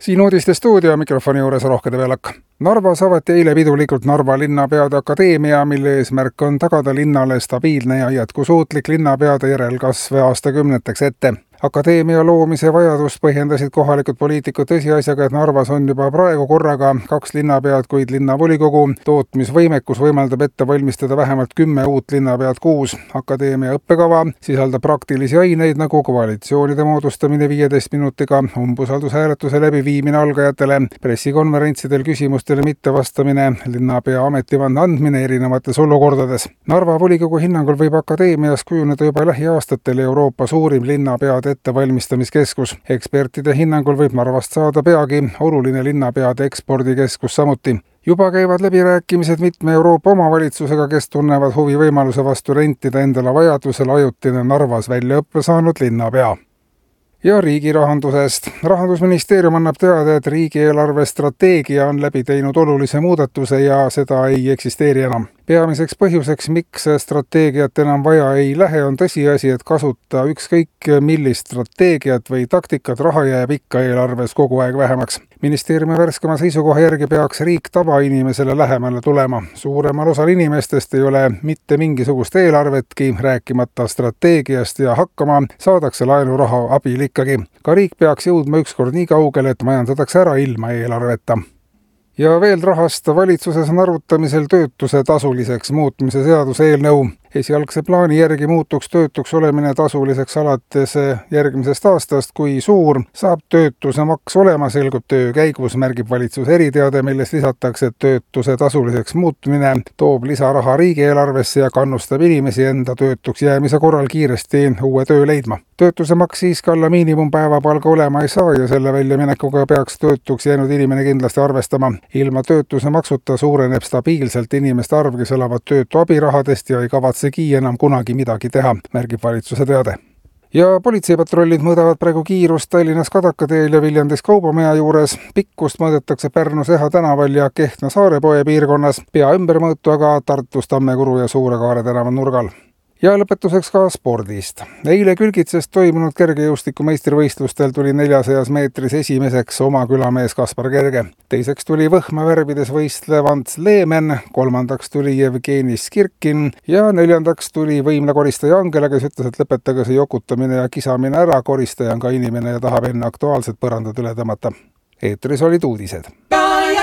Siin uudiste stuudio mikrofoni juures Rohkede Velak. Narvas avati eile pidulikult Narva linnapeade akadeemia, mille eesmärk on tagada linnale stabiilne ja jätkusuutlik linnapeade järelkasv aastakümneteks ette. Akadeemia loomise vajadust põhjendasid kohalikud poliitikud tõsiasjaga, et Narvas on juba praegu korraga 2 linnapead, kuid linnavolikogu tootmisvõimekus võimaldab ette valmistada vähemalt 10 uut linnapead kuus. Akadeemia õppekava sisaldab praktilisi aineid nagu koalitsioonide moodustamine 15 minutiga, umbusaldushääletuse läbiviimine algajatele, pressikonverentsidel küsimustele mittevastamine, linnapea ametivande andmine erinevates olukordades. Narva volikogu hinnangul võib akadeemias kujuneda juba lähiaastatel Euroopa suurim linnapeade ettevalmistamiskeskus. Ekspertide hinnangul võib Narvast saada peagi oluline linnapeade ekspordikeskus samuti. Juba käivad läbirääkimised mitme Euroopa omavalitsusega, kes tunnevad huvi võimaluse vastu rentida endale vajadusel ajutine Narvas väljaõppe saanud linnapea. Ja riigi rahandusest. Rahandusministeerium annab teada, et riigieelarve strateegia on läbi teinud olulise muudatuse ja seda ei eksisteeri enam. Peamiseks põhjuseks, miks strateegiat enam vaja ei lähe, on tõsiasi, et kasuta ükskõik millist strateegiat või taktikat, raha jääb ikka eelarves kogu aeg vähemaks. Ministeeriumi värskema seisukoha järgi peaks riik tavainimesele lähemale tulema. Suuremal osal inimestest ei ole mitte mingisugust eelarvetki, rääkimata strateegiast ja hakkama saadakse laenuraha abil ikkagi. Ka riik peaks jõudma ükskord nii kaugele, et majandatakse ära ilma eelarveta. Ja veel rahast. Valitsuses on arutamisel töötuse tasuliseks muutmise seaduse eelnõu. Esialgse plaani järgi muutuks töötuks olemine tasuliseks alates järgmisest aastast. Kui suur saab töötuse maks olema, selgub töö käigus, märgib valitsus eriteade, milles lisatakse, et töötuse tasuliseks muutmine toob lisaraha riigieelarvesse ja kannustab inimesi enda töötuks jäämise korral kiiresti uue töö leidma. Töötuse maks siiski alla miinimumpäevapalga olema ei saa ja selle väljaminekuga peaks töötuks jäänud inimene kindlasti arvestama. Ilma töötuse maksuta suureneb stabiilselt inimeste arv, kes elavad töötu abirahadest ja ei kavatsegi enam kunagi midagi teha, märgib valitsuse teade. Ja politseipatrullid mõõdavad praegu kiirust Tallinnas Kadakateel ja Viljandis Kaubamaja juures. Pikkust mõõdetakse Pärnus Eha tänaval ja Kehtna Saarepoe piirkonnas, pea ümbermõõtu aga Tartus Tammekuru ja Suure-Kaare tänava nurgal. Ja lõpetuseks ka spordist. Eile Külgitses toimunud kergejõustiku meistrivõistlustel tuli 400 meetris esimeseks oma külamees Kaspar Kerge. Teiseks tuli võhma värvides võistlev Ants Leemen, kolmandaks tuli Jevgeni Skirkin ja neljandaks tuli võimle koristaja Angela, kes ütles, et lõpetage see jokutamine ja kisamine ära, koristaja on ka inimene ja tahab enne aktuaalset põrandad üle tõmmata. Eetris olid uudised.